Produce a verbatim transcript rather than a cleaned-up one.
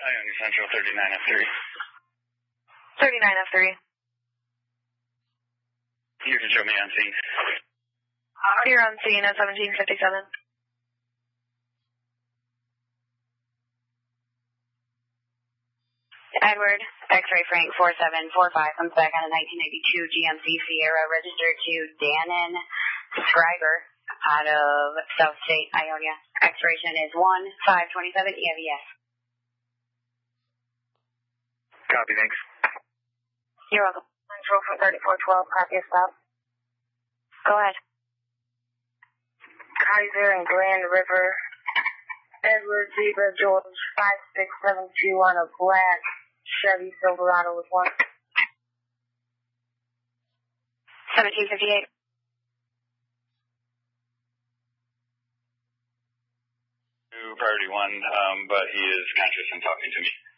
Ionia Central, thirty-nine F three. thirty-nine F three. You can show me on scene. You're on scene at seventeen fifty-seven. Edward, X-ray Frank four seven four five comes back on a nineteen eighty-two G M C Sierra registered to Dannon Scriber out of South State, Ionia. Expiration is one five twenty-seven E M E S. Copy, thanks. You're welcome. Control for thirty-four twelve, copy a stop. Go ahead. Kaiser and Grand River, Edward Zebra George five six seven two on a black Chevy Silverado with one. seventeen fifty-eight. Priority one, um, but he is conscious and talking to me.